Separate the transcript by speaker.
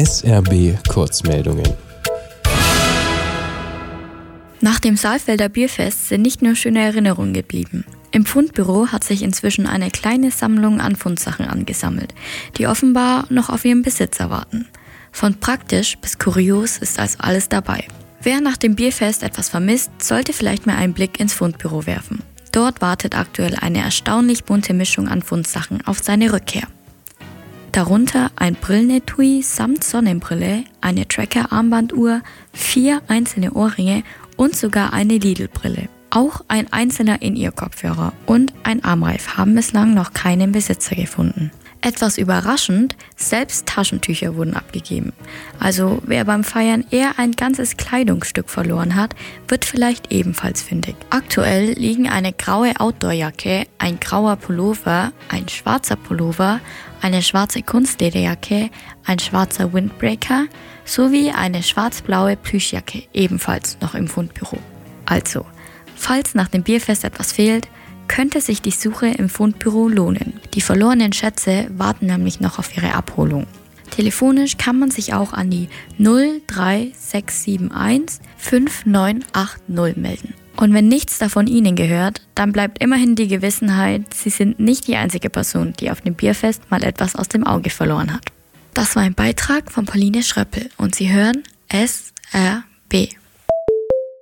Speaker 1: SRB Kurzmeldungen.
Speaker 2: Nach dem Saalfelder Bierfest sind nicht nur schöne Erinnerungen geblieben. Im Fundbüro hat sich inzwischen eine kleine Sammlung an Fundsachen angesammelt, die offenbar noch auf ihren Besitzer warten. Von praktisch bis kurios ist also alles dabei. Wer nach dem Bierfest etwas vermisst, sollte vielleicht mal einen Blick ins Fundbüro werfen. Dort wartet aktuell eine erstaunlich bunte Mischung an Fundsachen auf seine Rückkehr. Darunter ein Brillenetui samt Sonnenbrille, eine Tracker-Armbanduhr, 4 einzelne Ohrringe und sogar eine Lidl-Brille. Auch ein einzelner In-Ear-Kopfhörer und ein Armreif haben bislang noch keinen Besitzer gefunden. Etwas überraschend, selbst Taschentücher wurden abgegeben. Also wer beim Feiern eher ein ganzes Kleidungsstück verloren hat, wird vielleicht ebenfalls fündig. Aktuell liegen eine graue Outdoor-Jacke, ein grauer Pullover, ein schwarzer Pullover, eine schwarze Kunstlederjacke, ein schwarzer Windbreaker sowie eine schwarz-blaue Plüschjacke ebenfalls noch im Fundbüro. Also, falls nach dem Bierfest etwas fehlt, könnte sich die Suche im Fundbüro lohnen. Die verlorenen Schätze warten nämlich noch auf ihre Abholung. Telefonisch kann man sich auch an die 03671 5980 melden. Und wenn nichts davon Ihnen gehört, dann bleibt immerhin die Gewissenheit, Sie sind nicht die einzige Person, die auf dem Bierfest mal etwas aus dem Auge verloren hat. Das war ein Beitrag von Pauline Schröppel und Sie hören SRB.